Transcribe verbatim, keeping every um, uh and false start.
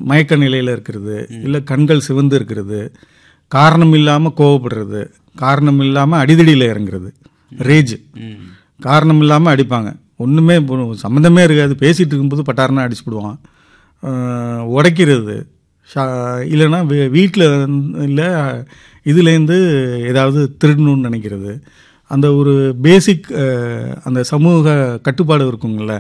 மயக்க நிலையில் இருக்கிறது, இல்லை கண்கள் சிவந்து இருக்கிறது, காரணம் இல்லாமல் கோவப்படுறது, காரணம் இல்லாமல் அடிதடியில் இறங்குறது, ரேஜ், காரணம் இல்லாமல் அடிப்பாங்க, ஒன்றுமே சம்மந்தமே இருக்காது, பேசிகிட்டு இருக்கும்போது பட்டாரனா அடிச்சுடுவான், உடைக்கிறது, ஷா இல்லைன்னா வீட்டில் இல்லை இதுலேருந்து ஏதாவது திருடணும்னு நினைக்கிறது, அந்த ஒரு பேசிக் அந்த சமூக கட்டுப்பாடு இருக்குங்கள